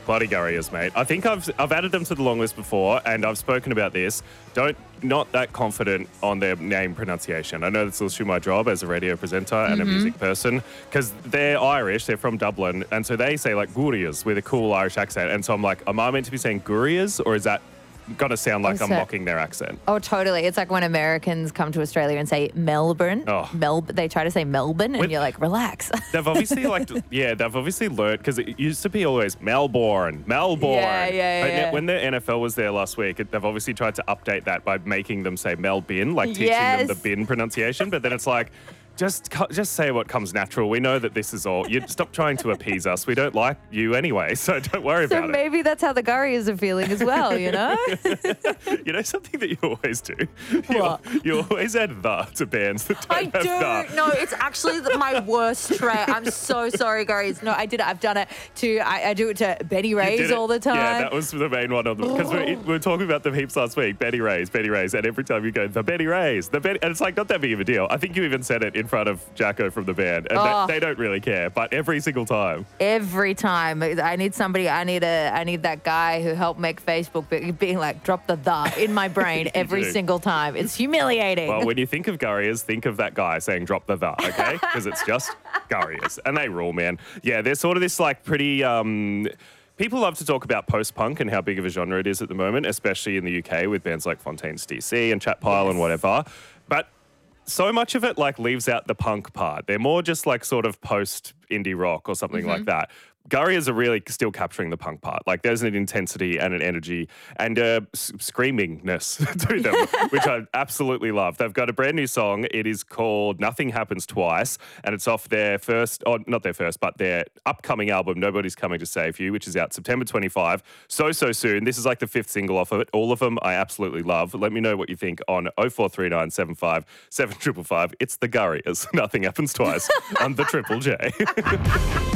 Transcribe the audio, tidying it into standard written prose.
Bloody Gurriers, mate. I think I've added them to the long list before, and I've spoken about this. Not that confident on their name pronunciation. I know that's also my job as a radio presenter and a music person, because they're Irish, they're from Dublin, and so they say like Gurriers with a cool Irish accent. And so I'm like, am I meant to be saying Gurriers, or is that going to sound like I'm mocking their accent? Oh, totally. It's like when Americans come to Australia and say Melbourne. They try to say Melbourne, and you're like, relax. They've obviously they've obviously learned, because it used to be always Melbourne. Yeah. But when the NFL was there last week, they've obviously tried to update that by making them say Melbin, like teaching them the bin pronunciation. But then it's like, just say what comes natural. We know that this is all. You stop trying to appease us. We don't like you anyway, so don't worry about it. So maybe that's how the Gurriers are feeling as well, you know? You know something that you always do? What? You always add the to bands that don't have the. No, it's actually my worst trait. I'm so sorry, Gurriers. No, I did it. I've done it to, I do it to Benny Ray's all the time. Yeah, that was the main one on them. Because we were talking about them heaps last week. Benny Ray's. And every time you go, the Benny Ray's. And it's like not that big of a deal. I think you even said it in front of Jacko from the band. And they don't really care. But every single time. Every time. I need that guy who helped make Facebook being like, drop the in my brain every single time. It's humiliating. Well, when you think of Gurriers, think of that guy saying drop the okay? Because it's just Gurriers. And they rule, man. Yeah, they're sort of this like pretty... People love to talk about post-punk and how big of a genre it is at the moment, especially in the UK with bands like Fontaines DC and Chat Pile and whatever. But so much of it like leaves out the punk part. They're more just like sort of post-indie rock or something like that. Gurriers are really still capturing the punk part. Like there's an intensity and an energy and a screamingness to them, which I absolutely love. They've got a brand new song. It is called Nothing Happens Twice, and it's off their first, or not their first, but their upcoming album, Nobody's Coming to Save You, which is out September 25. So soon. This is like the 5th single off of it. All of them I absolutely love. Let me know what you think on 0439 75 7555. It's the Gurriers. Nothing Happens Twice on the Triple J.